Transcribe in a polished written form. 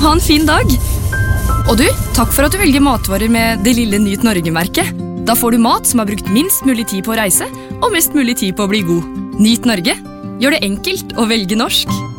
Ha en fin dag! Og du, takk for at du velger matvarer med det lille Nyt Norge-merket. Da får du mat som har brukt minst mulig tid på å reise, og mest mulig tid på å bli god. Nyt Norge. Gjør det enkelt å velge norsk.